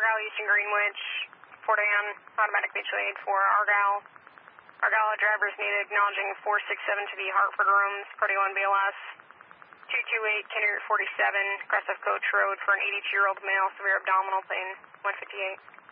Argyle, Eastern Greenwich, Fort Anne, automatic mutual aid for Argyle. Argyle drivers needed, acknowledging 467 to the Hartford rooms, Party 1 BLS. 228, Kennedy 47, Crest of Coach Road for an 82-year-old male, severe abdominal pain, 158.